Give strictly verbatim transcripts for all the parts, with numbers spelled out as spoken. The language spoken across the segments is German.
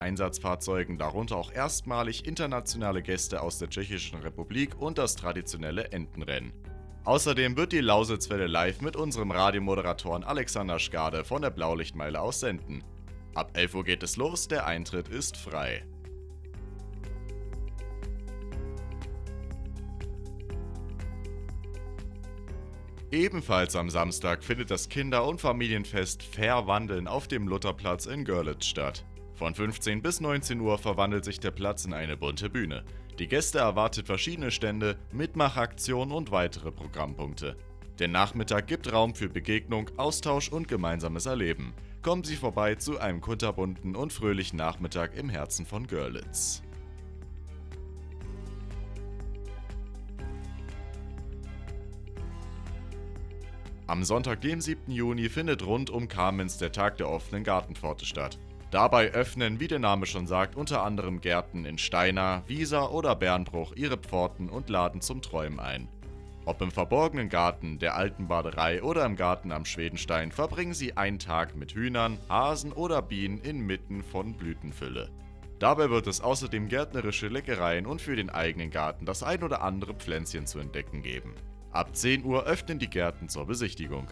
Einsatzfahrzeugen, darunter auch erstmalig internationale Gäste aus der Tschechischen Republik und das traditionelle Entenrennen. Außerdem wird die Lausitzwelle live mit unserem Radiomoderatoren Alexander Schkade von der Blaulichtmeile aus senden. Ab elf Uhr geht es los, der Eintritt ist frei. Ebenfalls am Samstag findet das Kinder- und Familienfest Verwandeln auf dem Lutherplatz in Görlitz statt. Von fünfzehn bis neunzehn Uhr verwandelt sich der Platz in eine bunte Bühne. Die Gäste erwartet verschiedene Stände, Mitmachaktionen und weitere Programmpunkte. Der Nachmittag gibt Raum für Begegnung, Austausch und gemeinsames Erleben. Kommen Sie vorbei zu einem kunterbunten und fröhlichen Nachmittag im Herzen von Görlitz. Am Sonntag, dem siebten Juni, findet rund um Kamenz der Tag der offenen Gartenpforte statt. Dabei öffnen, wie der Name schon sagt, unter anderem Gärten in Steinau, Wiesa oder Bernbruch ihre Pforten und laden zum Träumen ein. Ob im verborgenen Garten der alten Baderei oder im Garten am Schwedenstein, verbringen Sie einen Tag mit Hühnern, Hasen oder Bienen inmitten von Blütenfülle. Dabei wird es außerdem gärtnerische Leckereien und für den eigenen Garten das ein oder andere Pflänzchen zu entdecken geben. Ab zehn Uhr öffnen die Gärten zur Besichtigung.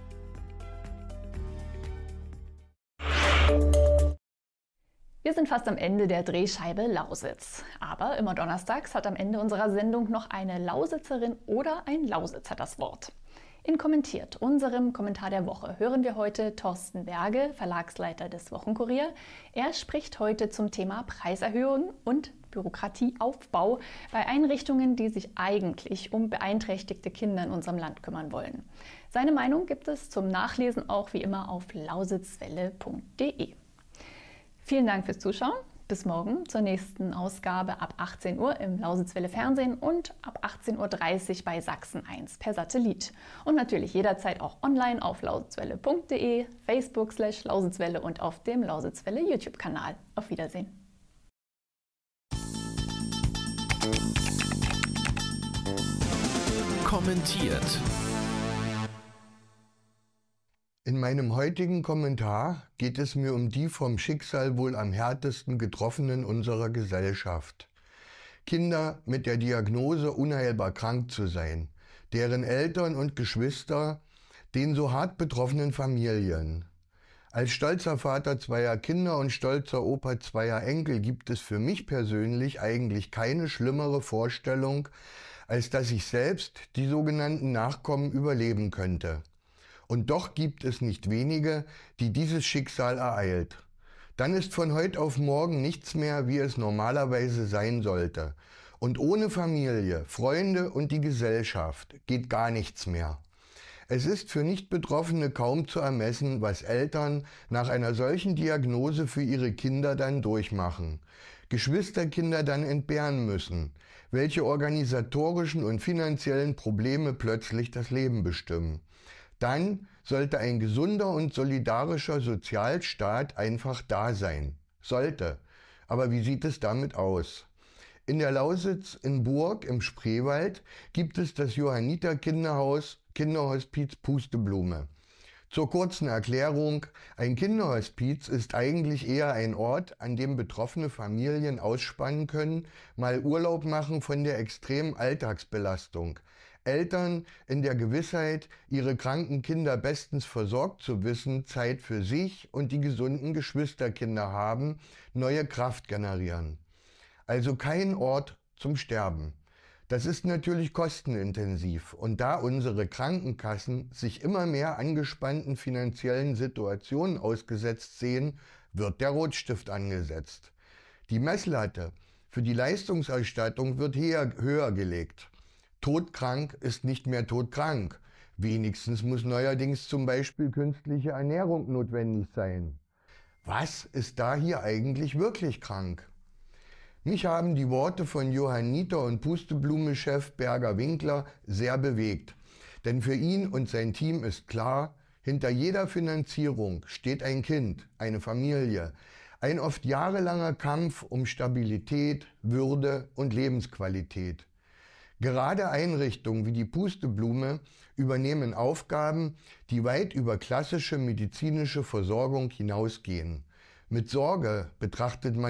Wir sind fast am Ende der Drehscheibe Lausitz. Aber immer donnerstags hat am Ende unserer Sendung noch eine Lausitzerin oder ein Lausitzer das Wort. In Kommentiert, unserem Kommentar der Woche, hören wir heute Thorsten Berge, Verlagsleiter des Wochenkurier. Er spricht heute zum Thema Preiserhöhung und Bürokratieaufbau bei Einrichtungen, die sich eigentlich um beeinträchtigte Kinder in unserem Land kümmern wollen. Seine Meinung gibt es zum Nachlesen auch wie immer auf lausitzwelle punkt de. Vielen Dank fürs Zuschauen. Bis morgen zur nächsten Ausgabe ab achtzehn Uhr im Lausitzwelle Fernsehen und ab achtzehn Uhr dreißig bei Sachsen eins per Satellit. Und natürlich jederzeit auch online auf lausitzwelle punkt de, Facebook slash Lausitzwelle und auf dem Lausitzwelle YouTube-Kanal. Auf Wiedersehen. Kommentiert. In meinem heutigen Kommentar geht es mir um die vom Schicksal wohl am härtesten Getroffenen unserer Gesellschaft. Kinder mit der Diagnose, unheilbar krank zu sein, deren Eltern und Geschwister, den so hart betroffenen Familien. Als stolzer Vater zweier Kinder und stolzer Opa zweier Enkel gibt es für mich persönlich eigentlich keine schlimmere Vorstellung, als dass ich selbst die sogenannten Nachkommen überleben könnte. Und doch gibt es nicht wenige, die dieses Schicksal ereilt. Dann ist von heute auf morgen nichts mehr, wie es normalerweise sein sollte. Und ohne Familie, Freunde und die Gesellschaft geht gar nichts mehr. Es ist für Nicht-Betroffene kaum zu ermessen, was Eltern nach einer solchen Diagnose für ihre Kinder dann durchmachen. Geschwisterkinder dann entbehren müssen, welche organisatorischen und finanziellen Probleme plötzlich das Leben bestimmen. Dann sollte ein gesunder und solidarischer Sozialstaat einfach da sein. Sollte. Aber wie sieht es damit aus? In der Lausitz in Burg im Spreewald gibt es das Johanniter-Kinderhaus Kinderhospiz Pusteblume. Zur kurzen Erklärung: Ein Kinderhospiz ist eigentlich eher ein Ort, an dem betroffene Familien ausspannen können, mal Urlaub machen von der extremen Alltagsbelastung. Eltern in der Gewissheit, ihre kranken Kinder bestens versorgt zu wissen, Zeit für sich und die gesunden Geschwisterkinder haben, neue Kraft generieren. Also kein Ort zum Sterben. Das ist natürlich kostenintensiv und da unsere Krankenkassen sich immer mehr angespannten finanziellen Situationen ausgesetzt sehen, wird der Rotstift angesetzt. Die Messlatte für die Leistungserstattung wird höher gelegt. Todkrank ist nicht mehr todkrank. Wenigstens muss neuerdings zum Beispiel künstliche Ernährung notwendig sein. Was ist da hier eigentlich wirklich krank? Mich haben die Worte von Johanniter- und Pusteblume-Chef Berger-Winkler sehr bewegt. Denn für ihn und sein Team ist klar, hinter jeder Finanzierung steht ein Kind, eine Familie, ein oft jahrelanger Kampf um Stabilität, Würde und Lebensqualität. Gerade Einrichtungen wie die Pusteblume übernehmen Aufgaben, die weit über klassische medizinische Versorgung hinausgehen. Mit Sorge betrachtet man